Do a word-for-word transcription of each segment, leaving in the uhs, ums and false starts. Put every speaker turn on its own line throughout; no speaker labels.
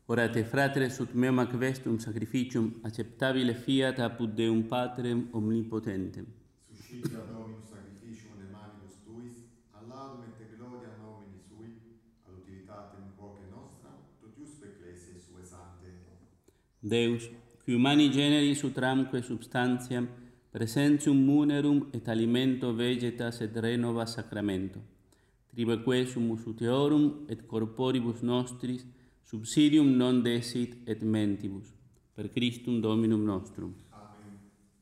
Orate fratres ut meum ac vestum sacrificium acceptabile fiat apud Deum Patrem omnipotentem.
Suscitia Dominus sacrificium de manibus tuis, ad laudum et gloria nomini sui, ad utilitatem quoque nostra, totiusque ecclesiae sue sante.
Deus, qui humani generis utramque substantiam, presentium munerum et alimento vegetas et renova sacramento, tribeque sumus ut eorum et corporibus nostris subsidium non desit et mentibus, per Christum Dominum nostrum.
Amen.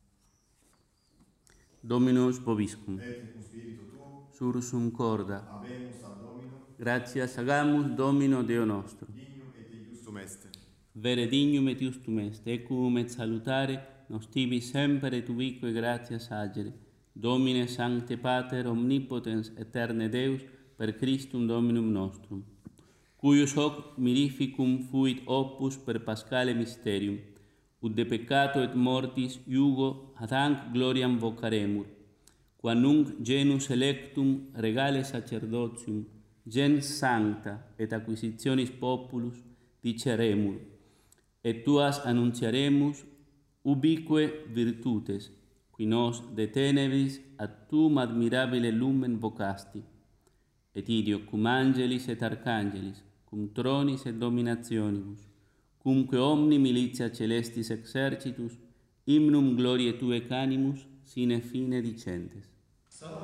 Dominus vobiscum.
Et in spiritu tuo,
Sursum corda.
habemus ad Dominum,
Gratias agamus Domino Deo nostro.
dignum et iustum est.
Vere dignum et justum est, ecum et salutare, nos tibi semper et ubique gratias agere. Domine Sancte Pater, omnipotens aeterne Deus, per Christum Dominum nostrum, cuius hoc mirificum fuit opus per Paschale mysterium, ut de peccato et mortis iugo ad hanc gloriam vocaremur, qua nunc genus electum regale sacerdotium, gens sancta et acquisitionis populus diceremur, et tuas annunciaremus ubique virtutes, qui nos de tenebris ad tuum admirabile lumen vocasti, et idio cum angelis et arcangelis, cum tronis et dominationibus, cumque omni militia celestis exercitus, hymnum gloriae Tuae canimus, sine fine dicentes.